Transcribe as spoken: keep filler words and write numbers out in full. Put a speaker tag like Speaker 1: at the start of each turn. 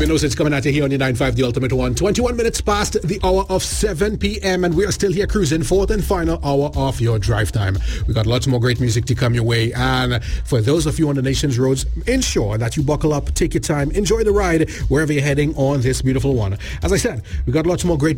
Speaker 1: You know, it's coming out here on the nine five, the Ultimate One. twenty-one minutes past the hour of seven p.m. and we are still here cruising fourth and final hour of your drive time. We got lots more great music to come your way. And for those of you on the nation's roads, ensure that you buckle up, take your time, enjoy the ride wherever you're heading on this beautiful one. As I said, we got lots more great